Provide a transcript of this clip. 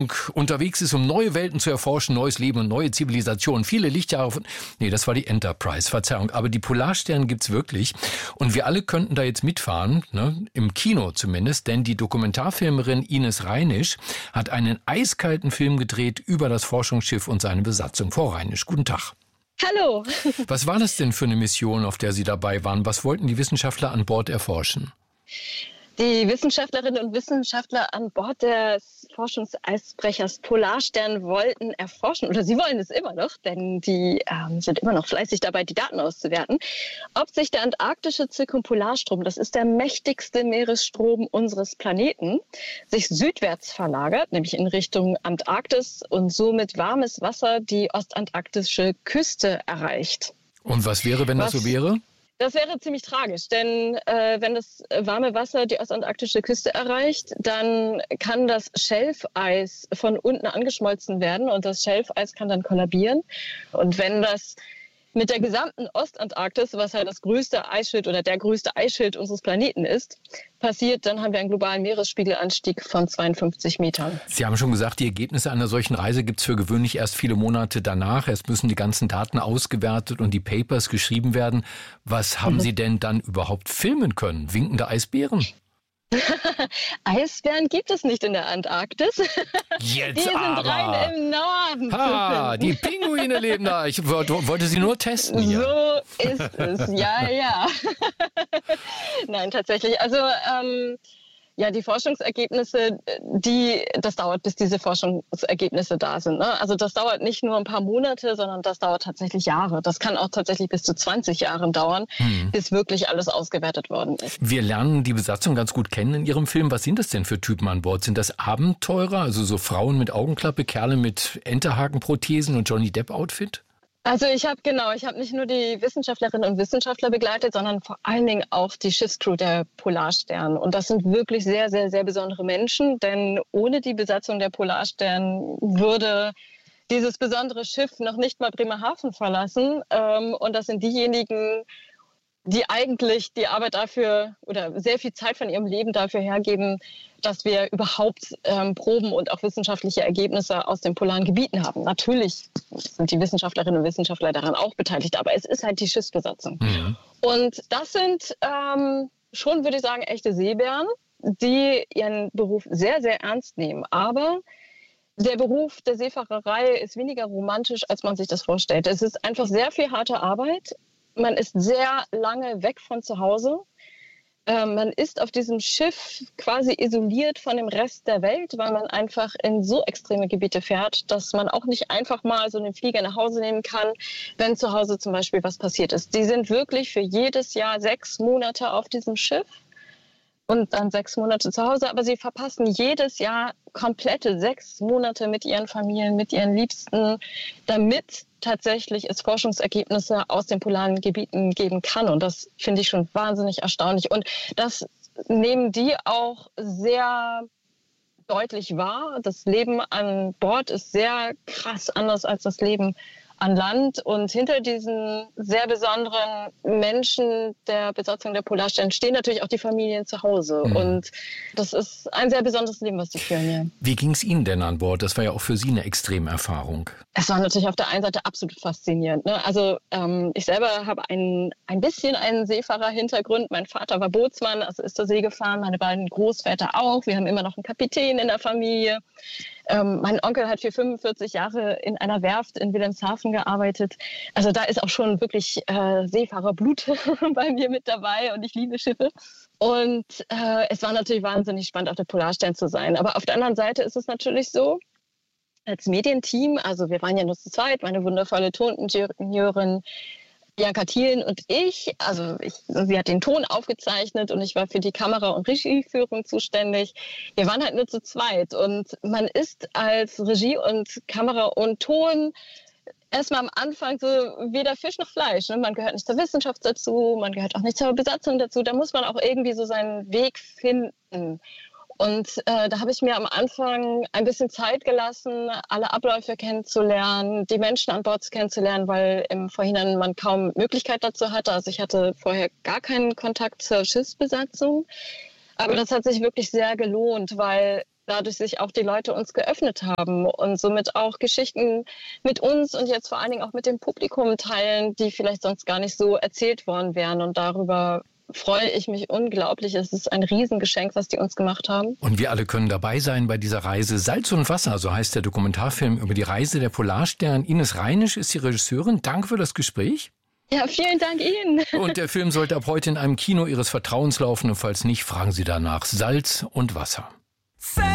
Besatzung unterwegs ist, um neue Welten zu erforschen, neues Leben und neue Zivilisationen. Viele Lichtjahre von... Nee, das war die Enterprise, Verzeihung. Aber die Polarstern gibt's wirklich. Und wir alle könnten da jetzt mitfahren, ne? Im Kino zumindest, denn die Dokumentarfilmerin Ines Reinisch hat einen eiskalten Film gedreht über das Forschungsschiff und seine Besatzung. Frau Reinisch, guten Tag. Hallo. Was war das denn für eine Mission, auf der Sie dabei waren? Was wollten die Wissenschaftler an Bord erforschen? Die Wissenschaftlerinnen und Wissenschaftler an Bord des Forschungseisbrechers Polarstern wollten erforschen, oder sie wollen es immer noch, denn die sind immer noch fleißig dabei, die Daten auszuwerten, ob sich der antarktische Zirkumpolarstrom, das ist der mächtigste Meeresstrom unseres Planeten, sich südwärts verlagert, nämlich in Richtung Antarktis und somit warmes Wasser die ostantarktische Küste erreicht. Und was wäre, wenn das so wäre? Das wäre ziemlich tragisch, denn wenn das warme Wasser die ostantarktische Küste erreicht, dann kann das Schelfeis von unten angeschmolzen werden und das Schelfeis kann dann kollabieren. Und wenn das mit der gesamten Ostantarktis, was halt das größte Eisschild oder der größte Eisschild unseres Planeten ist, passiert, dann haben wir einen globalen Meeresspiegelanstieg von 52 Metern. Sie haben schon gesagt, die Ergebnisse einer solchen Reise gibt es für gewöhnlich erst viele Monate danach. Erst müssen die ganzen Daten ausgewertet und die Papers geschrieben werden. Was haben Sie denn dann überhaupt filmen können? Winkende Eisbären? Eisbären gibt es nicht in der Antarktis. Jetzt die sind aber. rein im Norden. Die Pinguine leben da. Ich wollte sie nur testen hier. So ist es, ja. Nein, tatsächlich. Also die Forschungsergebnisse, das dauert, bis diese Forschungsergebnisse da sind. Ne? Also das dauert nicht nur ein paar Monate, sondern das dauert tatsächlich Jahre. Das kann auch tatsächlich bis zu 20 Jahren dauern, bis wirklich alles ausgewertet worden ist. Wir lernen die Besatzung ganz gut kennen in Ihrem Film. Was sind das denn für Typen an Bord? Sind das Abenteurer, also so Frauen mit Augenklappe, Kerle mit Enterhakenprothesen und Johnny Depp-Outfit? Also ich habe nicht nur die Wissenschaftlerinnen und Wissenschaftler begleitet, sondern vor allen Dingen auch die Schiffscrew der Polarstern. Und das sind wirklich sehr, sehr, sehr besondere Menschen, denn ohne die Besatzung der Polarstern würde dieses besondere Schiff noch nicht mal Bremerhaven verlassen. Und das sind diejenigen, die eigentlich die Arbeit dafür oder sehr viel Zeit von ihrem Leben dafür hergeben, dass wir überhaupt Proben und auch wissenschaftliche Ergebnisse aus den polaren Gebieten haben. Natürlich sind die Wissenschaftlerinnen und Wissenschaftler daran auch beteiligt, aber es ist halt die Schiffsbesatzung. Mhm. Und das sind schon, würde ich sagen, echte Seebären, die ihren Beruf sehr, sehr ernst nehmen. Aber der Beruf der Seefahrerei ist weniger romantisch, als man sich das vorstellt. Es ist einfach sehr viel harte Arbeit. Man ist sehr lange weg von zu Hause. Man ist auf diesem Schiff quasi isoliert von dem Rest der Welt, weil man einfach in so extreme Gebiete fährt, dass man auch nicht einfach mal so einen Flieger nach Hause nehmen kann, wenn zu Hause zum Beispiel was passiert ist. Die sind wirklich für jedes Jahr 6 Monate auf diesem Schiff und dann 6 Monate zu Hause. Aber sie verpassen jedes Jahr komplette 6 Monate mit ihren Familien, mit ihren Liebsten, damit tatsächlich es Forschungsergebnisse aus den polaren Gebieten geben kann. Und das finde ich schon wahnsinnig erstaunlich. Und das nehmen die auch sehr deutlich wahr. Das Leben an Bord ist sehr krass anders als das Leben an Land. Und hinter diesen sehr besonderen Menschen der Besatzung der Polarstern stehen natürlich auch die Familien zu Hause. Mhm. Und das ist ein sehr besonderes Leben, was die führen hier. Wie ging es Ihnen denn an Bord? Das war ja auch für Sie eine Extremerfahrung. Es war natürlich auf der einen Seite absolut faszinierend. Ne? Also ich selber habe ein bisschen einen Seefahrerhintergrund. Mein Vater war Bootsmann, also ist zur See gefahren. Meine beiden Großväter auch. Wir haben immer noch einen Kapitän in der Familie. Mein Onkel hat für 45 Jahre in einer Werft in Wilhelmshaven gearbeitet. Also da ist auch schon wirklich Seefahrerblut bei mir mit dabei und ich liebe Schiffe. Und es war natürlich wahnsinnig spannend, auf der Polarstern zu sein. Aber auf der anderen Seite ist es natürlich so, als Medienteam, also wir waren ja nur zu zweit, meine wundervolle Toningenieurin Bianca Thielen und ich, sie hat den Ton aufgezeichnet und ich war für die Kamera- und Regieführung zuständig. Wir waren halt nur zu zweit und man ist als Regie und Kamera und Ton erstmal am Anfang so weder Fisch noch Fleisch. Ne? Man gehört nicht zur Wissenschaft dazu, man gehört auch nicht zur Besatzung dazu. Da muss man auch irgendwie so seinen Weg finden. Und da habe ich mir am Anfang ein bisschen Zeit gelassen, alle Abläufe kennenzulernen, die Menschen an Bord kennenzulernen, weil im Vorhinein man kaum Möglichkeit dazu hatte. Also ich hatte vorher gar keinen Kontakt zur Schiffsbesatzung. Aber das hat sich wirklich sehr gelohnt, weil dadurch sich auch die Leute uns geöffnet haben und somit auch Geschichten mit uns und jetzt vor allen Dingen auch mit dem Publikum teilen, die vielleicht sonst gar nicht so erzählt worden wären. Und darüber freue ich mich unglaublich. Es ist ein Riesengeschenk, was die uns gemacht haben. Und wir alle können dabei sein bei dieser Reise. Salz und Wasser, so heißt der Dokumentarfilm über die Reise der Polarstern. Ines Reinisch ist die Regisseurin. Danke für das Gespräch. Ja, vielen Dank Ihnen. Und der Film sollte ab heute in einem Kino Ihres Vertrauens laufen. Und falls nicht, fragen Sie danach. Salz und Wasser.